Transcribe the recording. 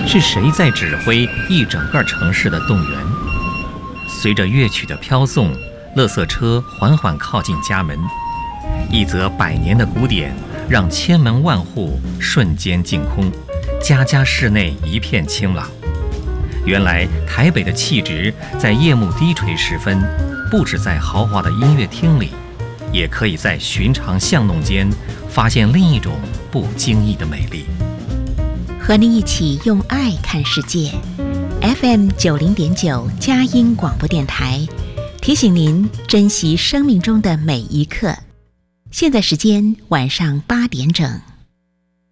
是谁在指挥一整个城市的动员？随着乐曲的飘送，垃圾车缓缓靠近家门，一则100年的古典让千门万户瞬间净空，家家室内一片清朗。原来台北的气质在夜幕低垂时分，不只在豪华的音乐厅里，也可以在寻常巷弄间发现另一种不经意的美丽。 和您一起用爱看世界。 FM 90.9佳音广播电台提醒您珍惜生命中的每一刻。现在时间晚上8点整。